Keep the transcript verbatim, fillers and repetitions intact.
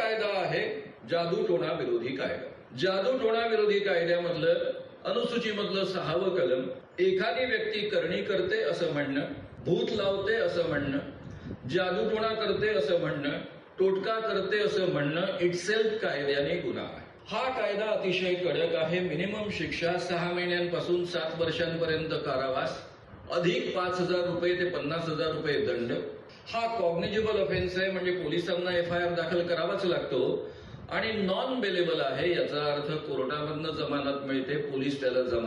कायदा आहे जादूटोणा विरोधी कायदा. जादूटोणा विरोधी कायद्यामधलं अनुसूचीमधलं सहावं कलम, एखादी व्यक्ती करणी करते असं म्हणणं, भूत लावते असं म्हणणं, जादूटोणा करते असं म्हणणं, टोटका करते असं म्हणणं इटसेल्फ कायद्याने गुन्हा आहे. हा कायदा अतिशय कडक आहे. मिनिमम शिक्षा सहा महिन्यांपासून सात वर्षांपर्यंत कारावास, अधिक पाच हजार रुपये ते पन्नास हजार रुपये दंड. हा कॉग्निजिबल ऑफेन्स आहे, म्हणजे पोलिसांना एफ आय आर दाखल करावाच लागतो आणि नॉन बेलेबल आहे. याचा अर्थ कोर्टामधनं जमानत मिळते, पोलीस त्याला जमानत